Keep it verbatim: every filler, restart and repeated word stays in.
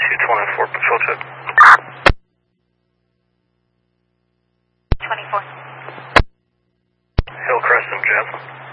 two twenty-four, patrol check. twenty-four. Hillcrest and Jasmine.